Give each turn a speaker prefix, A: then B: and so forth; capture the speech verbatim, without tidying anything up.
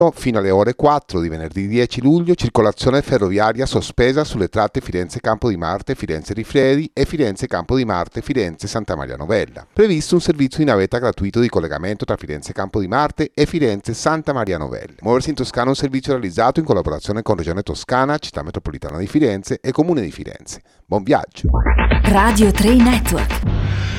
A: Fino alle ore quattro di venerdì dieci luglio, circolazione ferroviaria sospesa sulle tratte Firenze-Campo di Marte, Firenze-Rifredi e Firenze-Campo di Marte, Firenze-Santa Maria Novella. Previsto un servizio in navetta gratuito di collegamento tra Firenze-Campo di Marte e Firenze-Santa Maria Novella. Muoversi in Toscana è un servizio realizzato in collaborazione con Regione Toscana, Città Metropolitana di Firenze e Comune di Firenze. Buon viaggio!
B: Radio tre Network.